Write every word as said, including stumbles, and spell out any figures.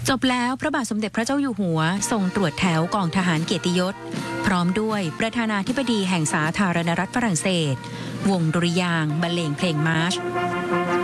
จบแล้วพระบาทสมเด็จพระเจ้าอยู่หัวทรงตรวจแถวกองทหารเกียรติยศพร้อมด้วยประธานาธิบดีแห่งสาธารณรัฐฝรั่งเศสวงดุริยางค์บรรเลงเพลงมาร์ช